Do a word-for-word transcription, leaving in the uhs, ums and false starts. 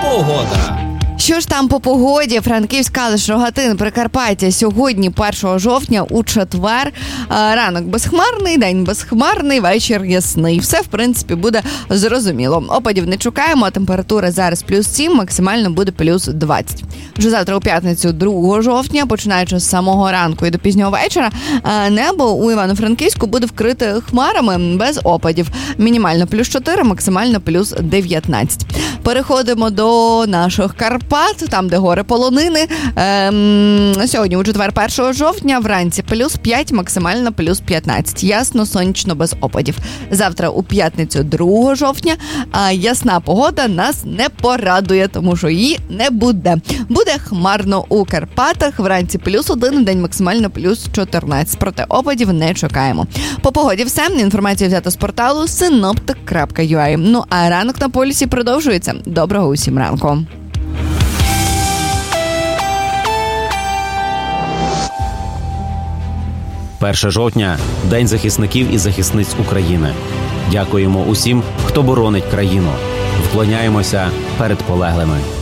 погода. Що ж там по погоді? Франківськ, Калуш, Рогатин, Прикарпаття. Сьогодні, першого жовтня, у четвер. Ранок безхмарний, день безхмарний, вечір ясний. Все, в принципі, буде зрозуміло. Опадів не чекаємо, а температура зараз плюс сім, максимально буде плюс двадцять. Вже завтра у п'ятницю, другого жовтня, починаючи з самого ранку і до пізнього вечора, небо у Івано-Франківську буде вкрите хмарами без опадів. Мінімально плюс чотири, максимально плюс дев'ятнадцять. Переходимо до наших Карпат, там, де гори полонини. Ем, сьогодні у четвер, першого жовтня, вранці плюс п'ять, максимально плюс п'ятнадцять. Ясно, сонячно, без опадів. Завтра у п'ятницю, другого жовтня, а ясна погода нас не порадує, тому що її не буде. Буде хмарно у Карпатах, вранці плюс один, день максимально плюс чотирнадцять. Проте опадів не чекаємо. По погоді все. Інформація взята з порталу синоптик крапка ю а. Ну а ранок на полюсі продовжується. Доброго усім ранку. першого жовтня – День захисників і захисниць України. Дякуємо усім, хто боронить країну. Вклоняємося перед полеглими.